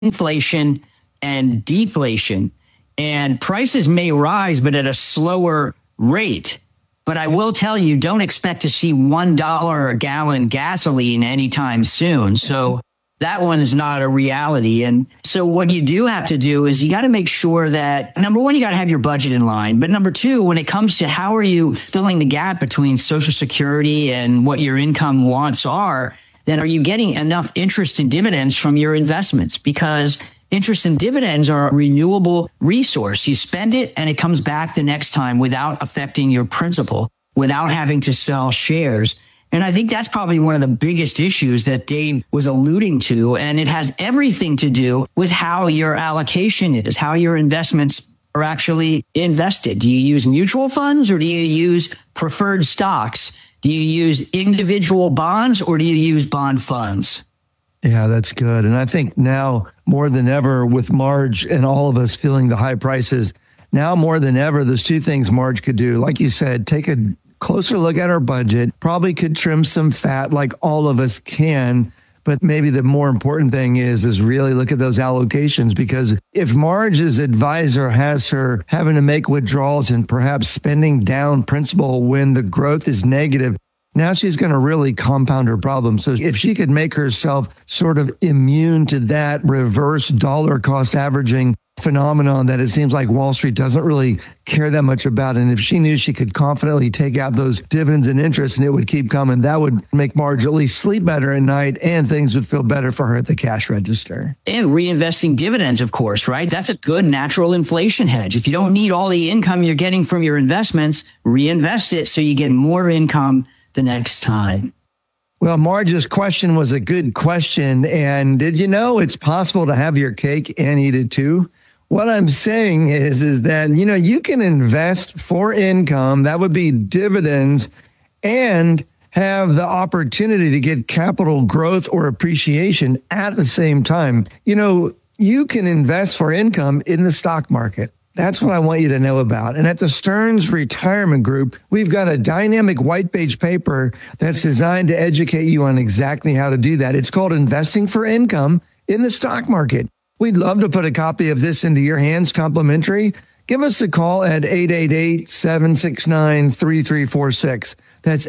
inflation and deflation. And prices may rise, but at a slower rate. But I will tell you, don't expect to see $1 a gallon gasoline anytime soon. So that one is not a reality. And so what you do have to do is you got to make sure that, number one, you got to have your budget in line. But number two, when it comes to how are you filling the gap between Social Security and what your income wants are, then are you getting enough interest and dividends from your investments? Because interest and dividends are a renewable resource. You spend it and it comes back the next time without affecting your principal, without having to sell shares. And I think that's probably one of the biggest issues that Dave was alluding to. And it has everything to do with how your allocation is, how your investments are actually invested. Do you use mutual funds or do you use preferred stocks? Do you use individual bonds or do you use bond funds? Yeah, that's good. And I think now more than ever with Marge and all of us feeling the high prices, now more than ever, there's two things Marge could do. Like you said, take a closer look at our budget, probably could trim some fat like all of us can. But maybe the more important thing is really look at those allocations, because if Marge's advisor has her having to make withdrawals and perhaps spending down principal when the growth is negative, now she's going to really compound her problem. So if she could make herself sort of immune to that reverse dollar cost averaging phenomenon that it seems like Wall Street doesn't really care that much about. And if she knew she could confidently take out those dividends and interest and it would keep coming, that would make Marge at least sleep better at night and things would feel better for her at the cash register. And reinvesting dividends, of course, right? That's a good natural inflation hedge. If you don't need all the income you're getting from your investments, reinvest it so you get more income the next time. Well, Marge's question was a good question. And did you know it's possible to have your cake and eat it too? What I'm saying is that, you can invest for income, that would be dividends, and have the opportunity to get capital growth or appreciation at the same time. You can invest for income in the stock market. That's what I want you to know about. And at the Stearns Retirement Group, we've got a dynamic white page paper that's designed to educate you on exactly how to do that. It's called Investing for Income in the Stock Market. We'd love to put a copy of this into your hands complimentary. Give us a call at 888-769-3346. That's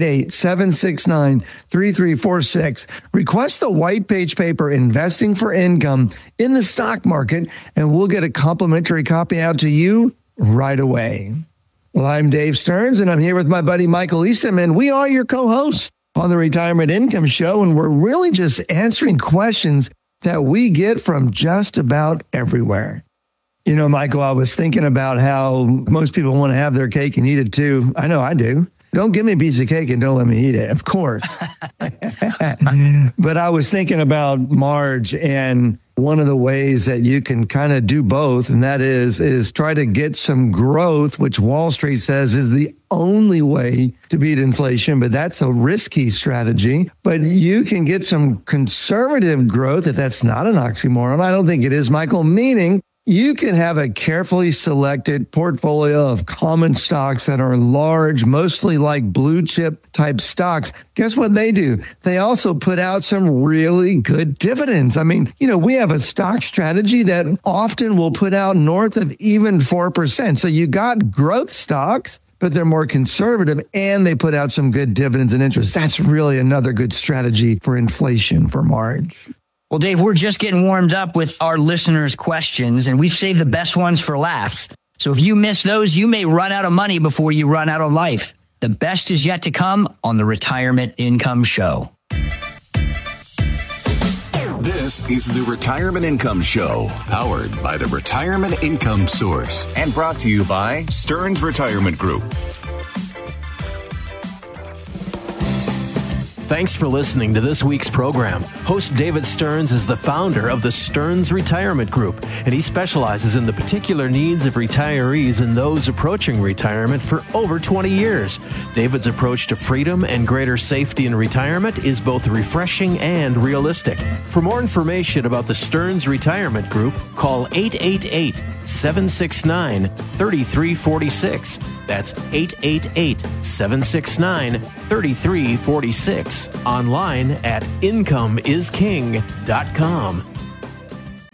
888-769-3346. Request the white page paper, Investing for Income in the Stock Market, and we'll get a complimentary copy out to you right away. Well, I'm Dave Stearns, and I'm here with my buddy Michael Eastham, and we are your co-hosts on the Retirement Income Show, and we're really just answering questions that we get from just about everywhere. Michael, I was thinking about how most people want to have their cake and eat it too. I know I do. Don't give me a piece of cake and don't let me eat it, of course. But I was thinking about Marge, and one of the ways that you can kind of do both, and that is try to get some growth, which Wall Street says is the only way to beat inflation, but that's a risky strategy. But you can get some conservative growth, if that's not an oxymoron. I don't think it is, Michael, meaning you can have a carefully selected portfolio of common stocks that are large, mostly like blue chip type stocks. Guess what they do? They also put out some really good dividends. I mean, we have a stock strategy that often will put out north of even 4%. So you got growth stocks, but they're more conservative and they put out some good dividends and interest. That's really another good strategy for inflation for Marge. Well, Dave, we're just getting warmed up with our listeners' questions, and we've saved the best ones for last. So if you miss those, you may run out of money before you run out of life. The best is yet to come on the Retirement Income Show. This is the Retirement Income Show, powered by the Retirement Income Source, and brought to you by Stearns Retirement Group. Thanks for listening to this week's program. Host David Stearns is the founder of the Stearns Retirement Group, and he specializes in the particular needs of retirees and those approaching retirement for over 20 years. David's approach to freedom and greater safety in retirement is both refreshing and realistic. For more information about the Stearns Retirement Group, call 888-769-3346. That's 888-769-3346. Online at incomeisking.com.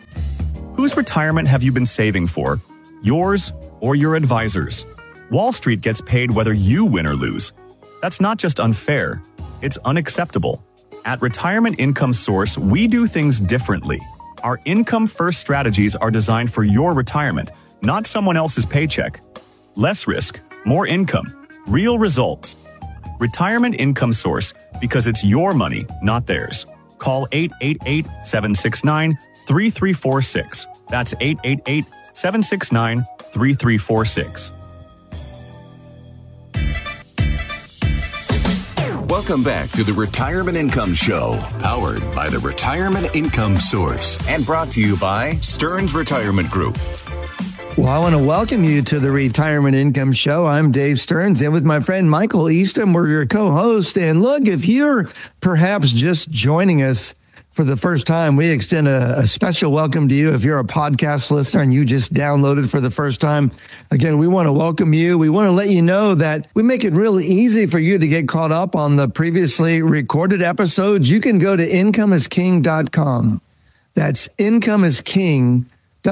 Whose retirement have you been saving for? Yours or your advisor's? Wall Street gets paid whether you win or lose. That's not just unfair, it's unacceptable. At Retirement Income Source, we do things differently. Our income-first strategies are designed for your retirement, not someone else's paycheck. Less risk, more income, real results. Retirement Income Source, because it's your money, not theirs. Call 888-769-3346. That's 888-769-3346. Welcome back to the Retirement Income Show, powered by the Retirement Income Source and brought to you by Stearns Retirement Group. Well, I want to welcome you to the Retirement Income Show. I'm Dave Stearns, and with my friend Michael Easton, we're your co-host. And look, if you're perhaps just joining us for the first time, we extend a special welcome to you. If you're a podcast listener and you just downloaded for the first time, again, we want to welcome you. We want to let you know that we make it really easy for you to get caught up on the previously recorded episodes. You can go to incomeisking.com. That's incomeisking.com.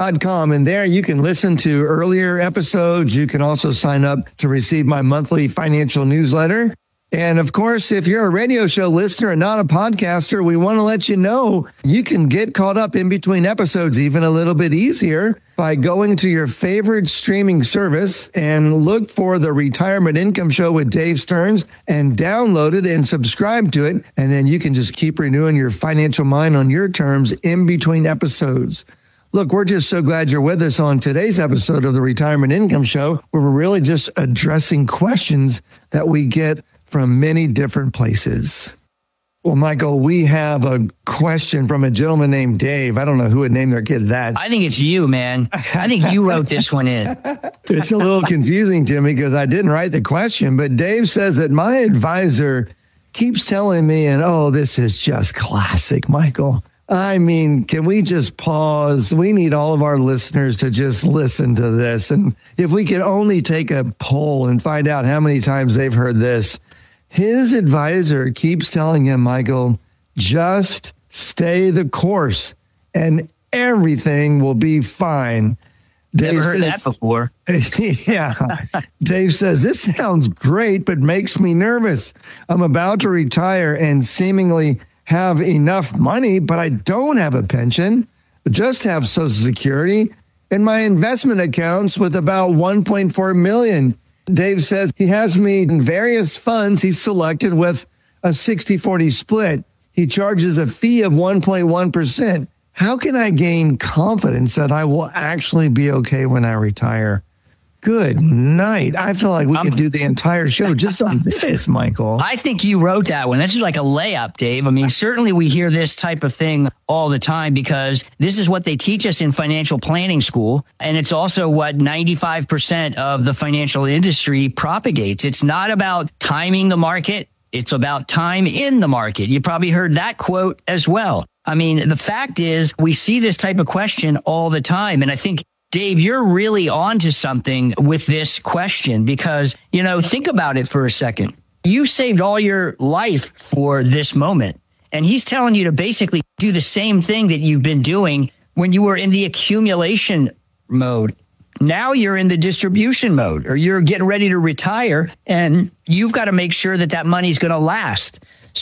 And there you can listen to earlier episodes. You can also sign up to receive my monthly financial newsletter. And of course, if you're a radio show listener and not a podcaster, we want to let you know you can get caught up in between episodes even a little bit easier by going to your favorite streaming service and look for the Retirement Income Show with Dave Stearns and download it and subscribe to it. And then you can just keep renewing your financial mind on your terms in between episodes. Look, we're just so glad you're with us on today's episode of the Retirement Income Show, where we're really just addressing questions that we get from many different places. Well, Michael, we have a question from a gentleman named Dave. I don't know who would name their kid that. I think it's you, man. I think you wrote this one in. It's a little confusing to me because I didn't write the question, but Dave says that my advisor keeps telling me, and oh, this is just classic, Michael. I mean, can we just pause? We need all of our listeners to just listen to this. And if we could only take a poll and find out how many times they've heard this. His advisor keeps telling him, Michael, just stay the course and everything will be fine. Never heard that before. Yeah. Dave says, this sounds great, but makes me nervous. I'm about to retire and seemingly have enough money, but I don't have a pension, just have Social Security and my investment accounts with about 1.4 million. Dave says he has me in various funds he's selected with a 60-40 split. He charges a fee of 1.1%. How can I gain confidence that I will actually be okay when I retire? Good night. I feel like we could do the entire show just on this, Michael. I think you wrote that one. This is like a layup, Dave. I mean, certainly we hear this type of thing all the time because this is what they teach us in financial planning school. And it's also what 95% of the financial industry propagates. It's not about timing the market. It's about time in the market. You probably heard that quote as well. I mean, the fact is we see this type of question all the time. And I think, Dave, you're really onto something with this question because, you know, think about it for a second. You saved all your life for this moment. And he's telling you to basically do the same thing that you've been doing when you were in the accumulation mode. Now you're in the distribution mode or you're getting ready to retire and you've got to make sure that that money's going to last.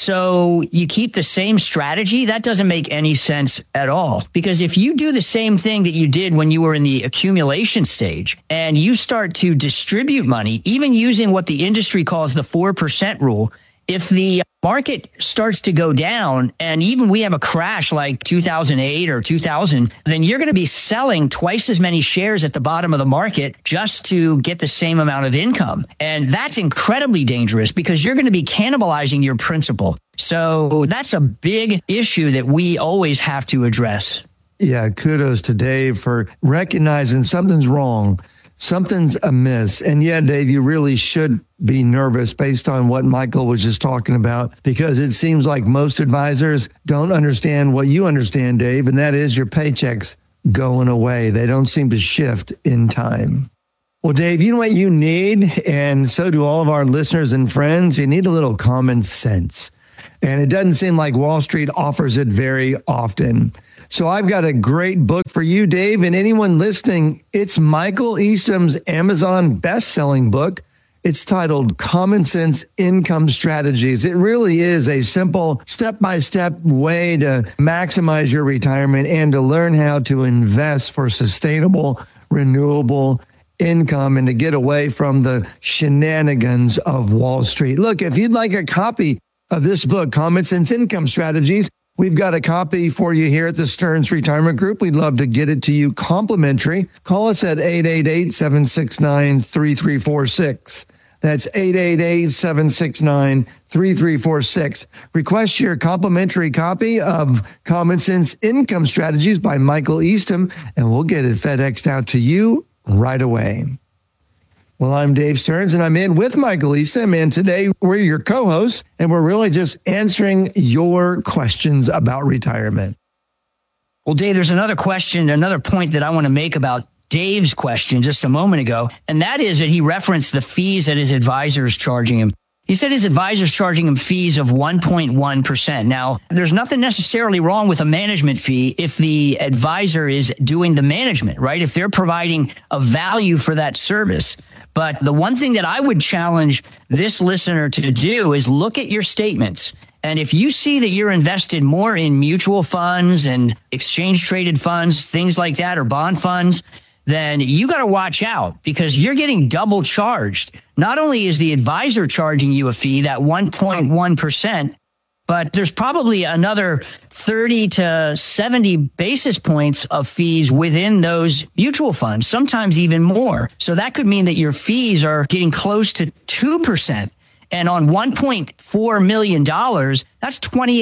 So you keep the same strategy. That doesn't make any sense at all. Because if you do the same thing that you did when you were in the accumulation stage and you start to distribute money, even using what the industry calls the 4% rule, if the market starts to go down and even we have a crash like 2008 or 2000, then you're going to be selling twice as many shares at the bottom of the market just to get the same amount of income. And that's incredibly dangerous because you're going to be cannibalizing your principal. So that's a big issue that we always have to address. Yeah, kudos to Dave for recognizing something's wrong. Something's amiss. And yeah, Dave, you really should be nervous based on what Michael was just talking about, because it seems like most advisors don't understand what you understand, Dave, and that is your paychecks going away. They don't seem to shift in time. Well, Dave, you know what you need, and so do all of our listeners and friends? You need a little common sense. And it doesn't seem like Wall Street offers it very often. So I've got a great book for you, Dave, and anyone listening. It's Michael Eastham's Amazon best-selling book. It's titled Common Sense Income Strategies. It really is a simple step-by-step way to maximize your retirement and to learn how to invest for sustainable, renewable income and to get away from the shenanigans of Wall Street. Look, if you'd like a copy of this book, Common Sense Income Strategies, we've got a copy for you here at the Stearns Retirement Group. We'd love to get it to you complimentary. Call us at 888-769-3346. That's 888-769-3346. Request your complimentary copy of Common Sense Income Strategies by Michael Eastham, and we'll get it FedExed out to you right away. Well, I'm Dave Stearns, and I'm in with Michael Eastham, and today we're your co-hosts, and we're really just answering your questions about retirement. Well, Dave, there's another question, another point that I want to make about Dave's question just a moment ago, and that is that he referenced the fees that his advisor is charging him. He said his advisor is charging him fees of 1.1%. Now, there's nothing necessarily wrong with a management fee if the advisor is doing the management, right? If they're providing a value for that service. But the one thing that I would challenge this listener to do is look at your statements. And if you see that you're invested more in mutual funds and exchange traded funds, things like that, or bond funds, then you got to watch out because you're getting double charged. Not only is the advisor charging you a fee, that 1.1%, but there's probably another 30 to 70 basis points of fees within those mutual funds, sometimes even more. So that could mean that your fees are getting close to 2%. And on $1.4 million, that's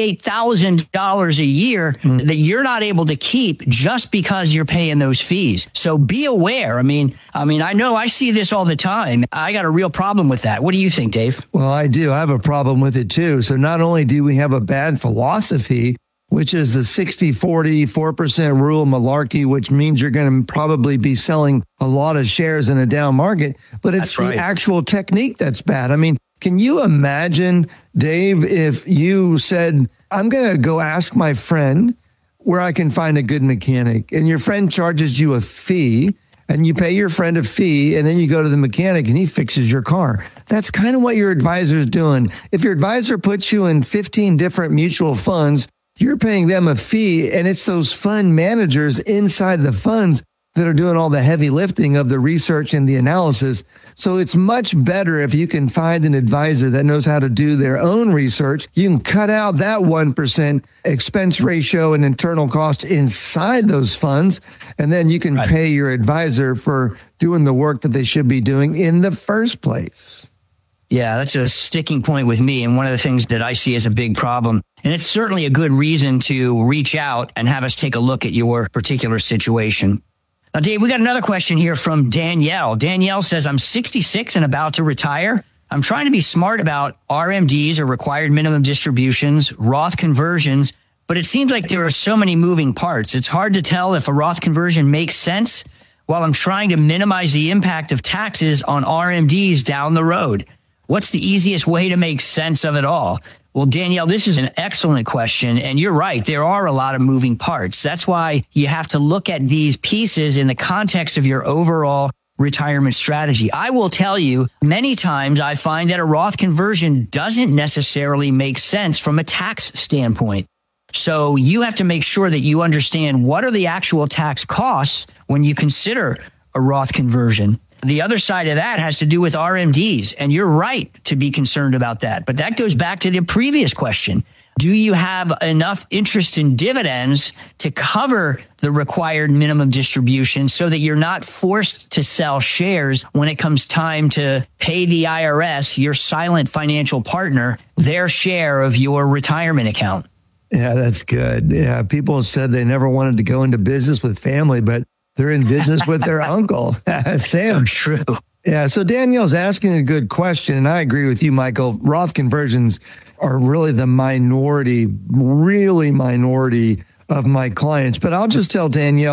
$28,000 a year that you're not able to keep just because you're paying those fees. So be aware. I mean, I know I see this all the time. I got a real problem with that. What do you think, Dave? Well, I do. I have a problem with it too. So not only do we have a bad philosophy, which is the 60-40, 4% rule malarkey, which means you're going to probably be selling a lot of shares in a down market, but it's the actual technique that's bad. I mean, can you imagine, Dave, if you said, I'm going to go ask my friend where I can find a good mechanic, and your friend charges you a fee, and you pay your friend a fee, and then you go to the mechanic and he fixes your car. That's kind of what your advisor is doing. If your advisor puts you in 15 different mutual funds, you're paying them a fee, and it's those fund managers inside the funds that are doing all the heavy lifting of the research and the analysis. So it's much better if you can find an advisor that knows how to do their own research. You can cut out that 1% expense ratio and internal cost inside those funds, and then you can pay your advisor for doing the work that they should be doing in the first place. Yeah, that's a sticking point with me, and one of the things that I see as a big problem. And it's certainly a good reason to reach out and have us take a look at your particular situation. Now, Dave, we got another question here from Danielle. Danielle says, I'm 66 and about to retire. I'm trying to be smart about RMDs, or required minimum distributions, Roth conversions, but it seems like there are so many moving parts. It's hard to tell if a Roth conversion makes sense while I'm trying to minimize the impact of taxes on RMDs down the road. What's the easiest way to make sense of it all? Well, Danielle, this is an excellent question, and you're right. There are a lot of moving parts. That's why you have to look at these pieces in the context of your overall retirement strategy. I will tell you, many times I find that a Roth conversion doesn't necessarily make sense from a tax standpoint. So you have to make sure that you understand what are the actual tax costs when you consider a Roth conversion. The other side of that has to do with RMDs, and you're right to be concerned about that. But that goes back to the previous question. Do you have enough interest in dividends to cover the required minimum distribution so that you're not forced to sell shares when it comes time to pay the IRS, your silent financial partner, their share of your retirement account? Yeah, that's good. Yeah, people said they never wanted to go into business with family, but they're in business with their uncle. Sam. So true. Yeah. So Danielle's asking a good question. And I agree with you, Michael. Roth conversions are really the minority of my clients. But I'll just tell Danielle,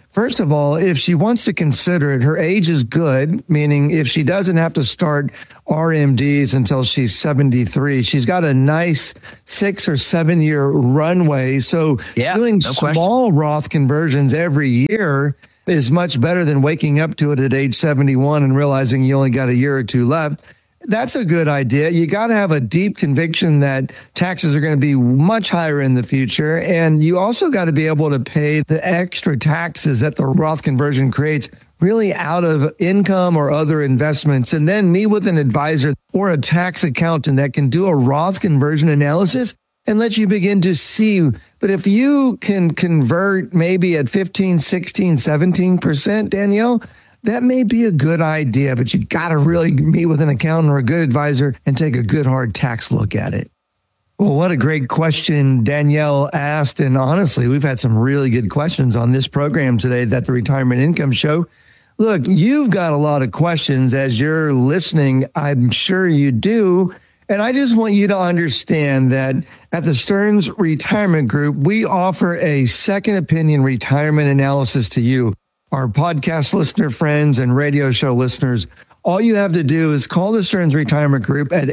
First of all, if she wants to consider it, her age is good, meaning if she doesn't have to start RMDs until she's 73, she's got a nice 6 or 7 year runway. So doing small Roth conversions every year is much better than waking up to it at age 71 and realizing you only got a year or two left. That's a good idea. You got to have a deep conviction that taxes are going to be much higher in the future. And you also got to be able to pay the extra taxes that the Roth conversion creates really out of income or other investments. And then meet with an advisor or a tax accountant that can do a Roth conversion analysis and let you begin to see. But if you can convert maybe at 15, 16, 17%, Danielle, that may be a good idea, but you got to really meet with an accountant or a good advisor and take a good hard tax look at it. Well, what a great question Danielle asked. And honestly, we've had some really good questions on this program today at the Retirement Income Show. Look, you've got a lot of questions as you're listening. I'm sure you do. And I just want you to understand that at the Stearns Retirement Group, we offer a second opinion retirement analysis to you, our podcast listener friends and radio show listeners. All you have to do is call the Stearns Retirement Group at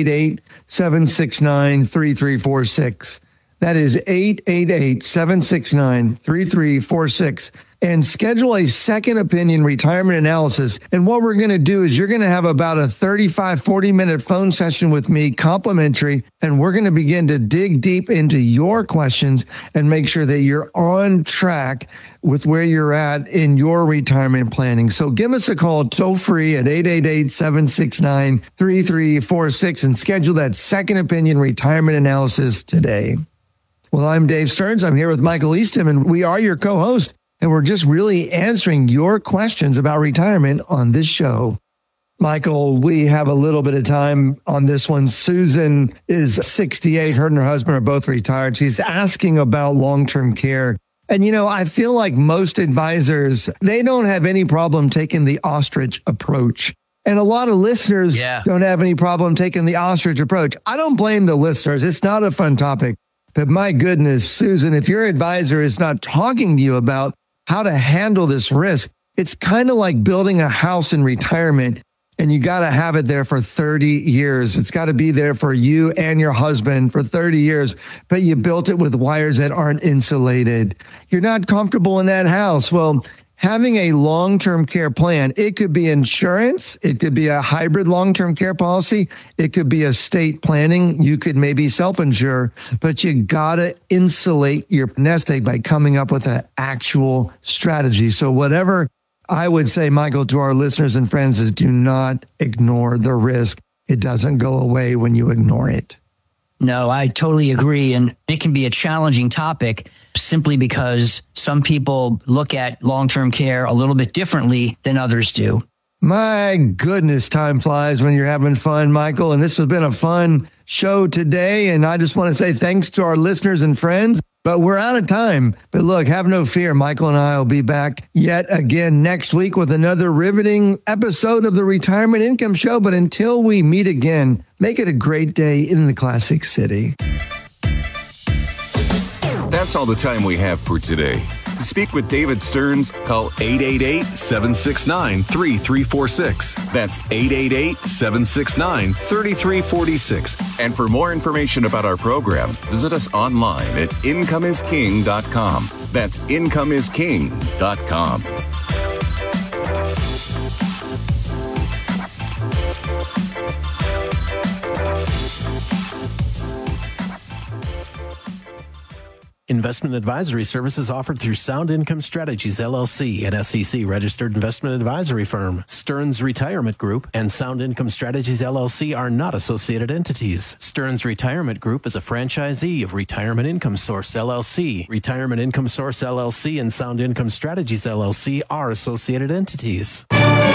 888-769-3346. That is 888-769-3346. And schedule a second opinion retirement analysis. And what we're going to do is you're going to have about a 40-minute phone session with me, complimentary, and we're going to begin to dig deep into your questions and make sure that you're on track with where you're at in your retirement planning. So give us a call toll free at 888-769-3346 and schedule that second opinion retirement analysis today. Well, I'm Dave Stearns. I'm here with Michael Eastham, and we are your co-host. And we're just really answering your questions about retirement on this show. Michael, we have a little bit of time on this one. Susan is 68. Her and her husband are both retired. She's asking about long-term care. And, you know, I feel like most advisors, they don't have any problem taking the ostrich approach. And a lot of listeners don't have any problem taking the ostrich approach. I don't blame the listeners. It's not a fun topic. But my goodness, Susan, if your advisor is not talking to you about how to handle this risk, it's kind of like building a house in retirement, and you got to have it there for 30 years. It's got to be there for you and your husband for 30 years, but you built it with wires that aren't insulated. You're not comfortable in that house. Well, having a long-term care plan, it could be insurance, it could be a hybrid long-term care policy, it could be estate planning, you could maybe self-insure, but you gotta insulate your nest egg by coming up with an actual strategy. So whatever I would say, Michael, to our listeners and friends is do not ignore the risk. It doesn't go away when you ignore it. No, I totally agree. And it can be a challenging topic simply because some people look at long-term care a little bit differently than others do. My goodness, time flies when you're having fun, Michael. And this has been a fun show today. And I just want to say thanks to our listeners and friends. But we're out of time. But look, have no fear. Michael and I will be back yet again next week with another riveting episode of the Retirement Income Show. But until we meet again, make it a great day in the Classic City. That's all the time we have for today. To speak with David Stearns, call 888-769-3346. That's 888-769-3346. And for more information about our program, visit us online at incomeisking.com. That's incomeisking.com. Investment advisory services offered through Sound Income Strategies, LLC, an SEC-registered investment advisory firm. Stearns Retirement Group and Sound Income Strategies, LLC are not associated entities. Stearns Retirement Group is a franchisee of Retirement Income Source, LLC. Retirement Income Source, LLC and Sound Income Strategies, LLC are associated entities.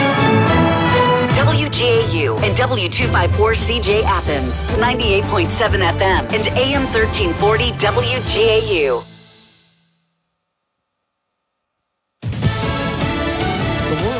WGAU and W254CJ Athens, 98.7 FM and AM 1340 WGAU. The world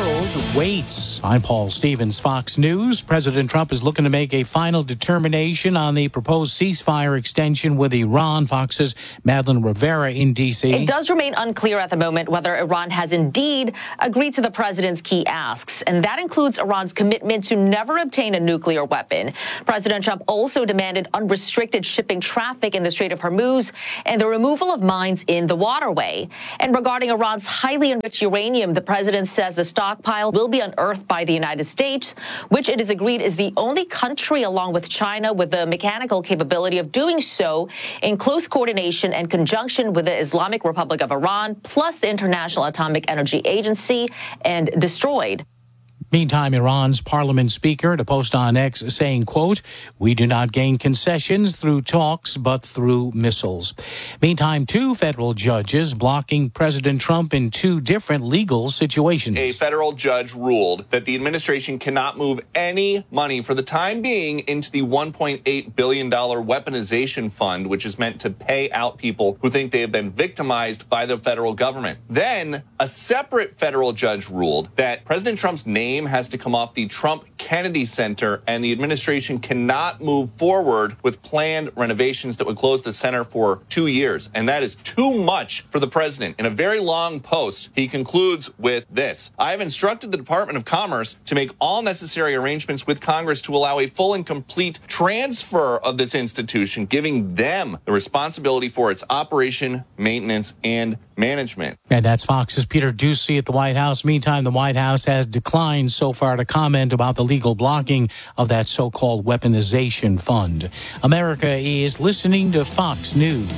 waits. I'm Paul Stevens, Fox News. President Trump is looking to make a final determination on the proposed ceasefire extension with Iran. Fox's Madeline Rivera in D.C. It does remain unclear at the moment whether Iran has indeed agreed to the president's key asks, and that includes Iran's commitment to never obtain a nuclear weapon. President Trump also demanded unrestricted shipping traffic in the Strait of Hormuz and the removal of mines in the waterway. And regarding Iran's highly enriched uranium, the president says the stockpile will be unearthed by the United States, which it is agreed is the only country, along with China, with the mechanical capability of doing so in close coordination and conjunction with the Islamic Republic of Iran, plus the International Atomic Energy Agency, and destroyed. Meantime, Iran's parliament speaker to post on X saying, quote, "We do not gain concessions through talks, but through missiles." Meantime, 2 federal judges blocking President Trump in 2 different legal situations. A federal judge ruled that the administration cannot move any money for the time being into the $1.8 billion weaponization fund, which is meant to pay out people who think they have been victimized by the federal government. Then a separate federal judge ruled that President Trump's name has to come off the Trump Kennedy Center, and the administration cannot move forward with planned renovations that would close the center for 2 years. And that is too much for the president. In a very long post, he concludes with this: "I have instructed the Department of Commerce to make all necessary arrangements with Congress to allow a full and complete transfer of this institution, giving them the responsibility for its operation, maintenance, and management." And that's Fox's Peter Doocy at the White House. Meantime, the White House has declined so far to comment about the legal blocking of that so-called weaponization fund. America is listening to Fox News.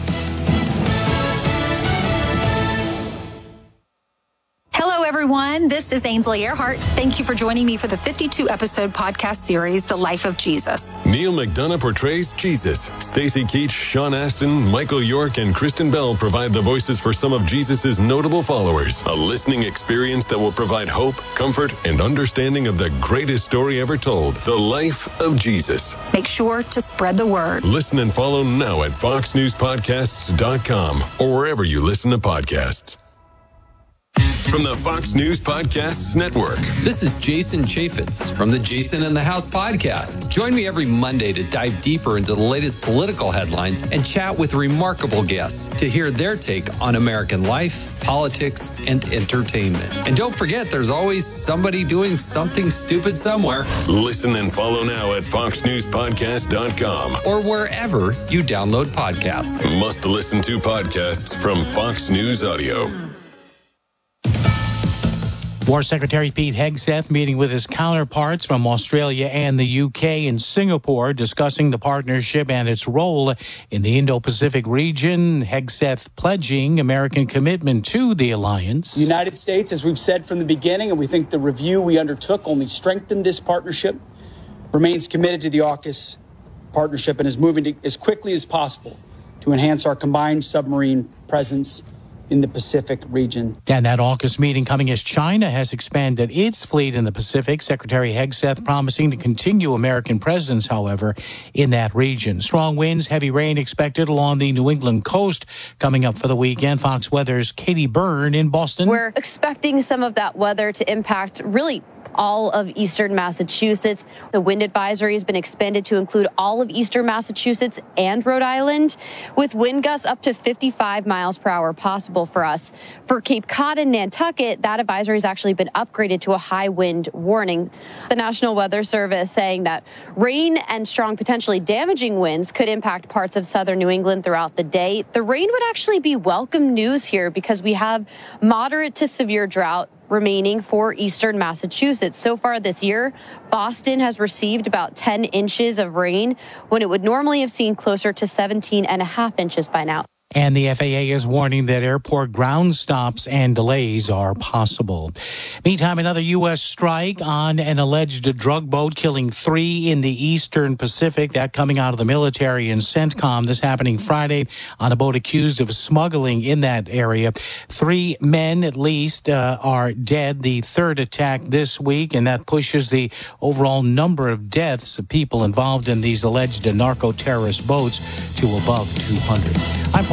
Hello, everyone. This is Ainsley Earhart. Thank you for joining me for the 52-episode podcast series, The Life of Jesus. Neil McDonough portrays Jesus. Stacey Keach, Sean Astin, Michael York, and Kristen Bell provide the voices for some of Jesus' notable followers. A listening experience that will provide hope, comfort, and understanding of the greatest story ever told, The Life of Jesus. Make sure to spread the word. Listen and follow now at foxnewspodcasts.com or wherever you listen to podcasts. From the Fox News Podcasts Network. This is Jason Chaffetz from the Jason in the House podcast. Join me every Monday to dive deeper into the latest political headlines and chat with remarkable guests to hear their take on American life, politics, and entertainment. And don't forget, there's always somebody doing something stupid somewhere. Listen and follow now at foxnewspodcast.com or wherever you download podcasts. Must listen to podcasts from Fox News Audio. War Secretary Pete Hegseth meeting with his counterparts from Australia and the UK and Singapore, discussing the partnership and its role in the Indo-Pacific region. Hegseth pledging American commitment to the alliance. The United States, as we've said from the beginning, and we think the review we undertook only strengthened this partnership, remains committed to the AUKUS partnership and is moving as quickly as possible to enhance our combined submarine presence in the Pacific region. And that AUKUS meeting coming as China has expanded its fleet in the Pacific. Secretary Hegseth promising to continue American presence, however, in that region. Strong winds, heavy rain expected along the New England coast coming up for the weekend. Fox Weather's Katie Byrne in Boston. We're expecting some of that weather to impact really all of eastern Massachusetts. The wind advisory has been expanded to include all of eastern Massachusetts and Rhode Island, with wind gusts up to 55 miles per hour possible for us. For Cape Cod and Nantucket, that advisory has actually been upgraded to a high wind warning. The National Weather Service saying that rain and strong, potentially damaging winds could impact parts of southern New England throughout the day. The rain would actually be welcome news here because we have moderate to severe drought remaining for eastern Massachusetts. So far this year, Boston has received about 10 inches of rain when it would normally have seen closer to 17.5 inches by now. And the FAA is warning that airport ground stops and delays are possible. Meantime, another U.S. strike on an alleged drug boat killing 3 in the eastern Pacific. That coming out of the military in CENTCOM. This happening Friday on a boat accused of smuggling in that area. 3 men at least are dead. The third attack this week, and that pushes the overall number of deaths of people involved in these alleged narco-terrorist boats to above 200. I'm Paul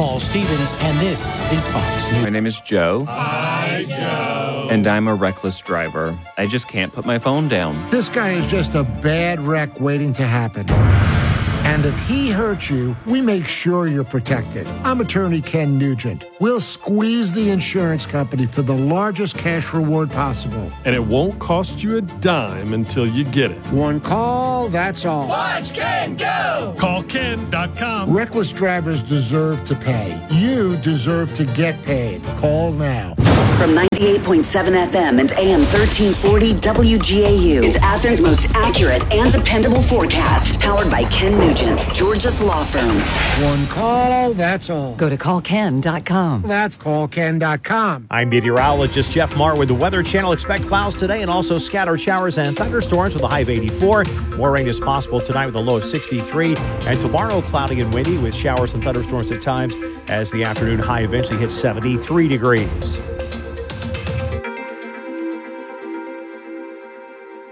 Paul Stevens, and this is Fox News. My name is Joe. Hi, Joe. And I'm a reckless driver. I just can't put my phone down. This guy is just a bad wreck waiting to happen. And if he hurts you, we make sure you're protected. I'm attorney Ken Nugent. We'll squeeze the insurance company for the largest cash reward possible. And it won't cost you a dime until you get it. One call, that's all. Watch Ken go! Call Ken.com. Reckless drivers deserve to pay. You deserve to get paid. Call now. From 98.7 FM and AM 1340 WGAU, it's Athens' most accurate and dependable forecast. Powered by Ken Nugent, Georgia's law firm. One call, that's all. Go to callken.com. That's callken.com. I'm meteorologist Jeff Marr with the Weather Channel. Expect clouds today and also scattered showers and thunderstorms with a high of 84. More rain is possible tonight with a low of 63. And tomorrow, cloudy and windy with showers and thunderstorms at times as the afternoon high eventually hits 73 degrees.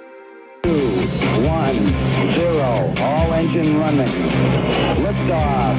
2, 1, 0. All engine running. Liftoff.